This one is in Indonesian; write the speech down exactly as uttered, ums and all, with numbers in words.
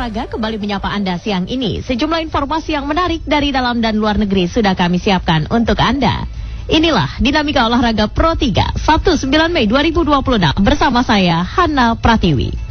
Olahraga kembali menyapa Anda siang ini. Sejumlah informasi yang menarik dari dalam dan luar negeri sudah kami siapkan untuk Anda. Inilah Dinamika Olahraga Pro tiga, Sabtu sembilan Mei dua ribu dua puluh enam bersama saya, Hana Pratiwi.